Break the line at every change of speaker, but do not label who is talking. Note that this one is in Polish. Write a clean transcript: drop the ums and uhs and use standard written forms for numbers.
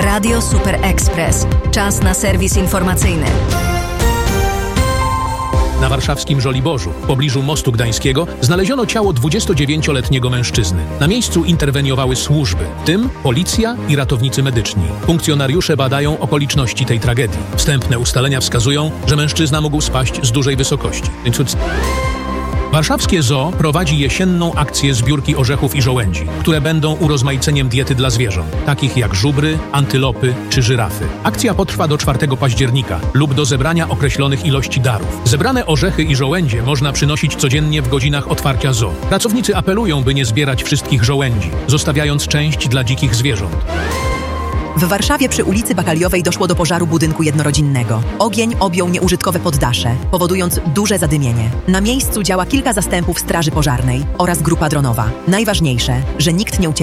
Radio Super Express. Czas na serwis informacyjny.
Na warszawskim Żoliborzu, w pobliżu Mostu Gdańskiego, znaleziono ciało 29-letniego mężczyzny. Na miejscu interweniowały służby, w tym policja i ratownicy medyczni. Funkcjonariusze badają okoliczności tej tragedii. Wstępne ustalenia wskazują, że mężczyzna mógł spaść z dużej wysokości. Warszawskie Zoo prowadzi jesienną akcję zbiórki orzechów i żołędzi, które będą urozmaiceniem diety dla zwierząt, takich jak żubry, antylopy czy żyrafy. Akcja potrwa do 4 października lub do zebrania określonych ilości darów. Zebrane orzechy i żołędzie można przynosić codziennie w godzinach otwarcia zoo. Pracownicy apelują, by nie zbierać wszystkich żołędzi, zostawiając część dla dzikich zwierząt.
W Warszawie przy ulicy Bakaliowej doszło do pożaru budynku jednorodzinnego. Ogień objął nieużytkowe poddasze, powodując duże zadymienie. Na miejscu działa kilka zastępów straży pożarnej oraz grupa dronowa. Najważniejsze, że nikt nie ucierpiał.